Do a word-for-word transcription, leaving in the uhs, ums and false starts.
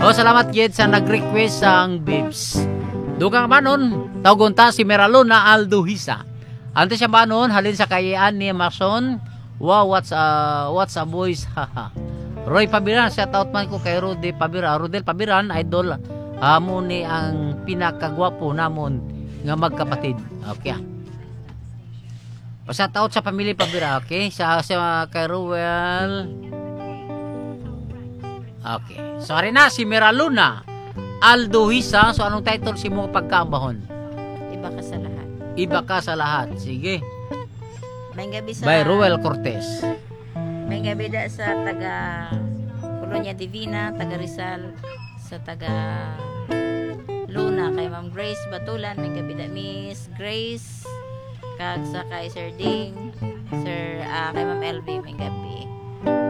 O salamat gid sa nag-request sang babes. Dugang banon, tawgonta si Meraluna Alduhisa. Ante siya banon, halin sa kayaan ni Mason. Wow, what's a, what's a voice, haha. Roy Pabiran, shout out man ko kay Rudy Pabiran. Rodel Pabiran, idol. Amo ni ang pinakagwapo namon nga magkapatid. Okay. Pa-shout out sa pamilya Pabiran, okay? Sa, sa kay Ruel. Okay. Sorry na, si Meraluna Alduhisa. So, anong title si mo pagkaambahon? Iba ka sa lahat. Iba ka sa lahat. Sige. May gabi sa... By Ruel Cortez. May gabi da sa taga Colonia Divina, taga Rizal, sa taga Luna, kay Ma'am Grace Batulan. May gabi da Miss Grace, kag sa kay Sir Ding, Sir, uh, kay Ma'am L B. May gabi.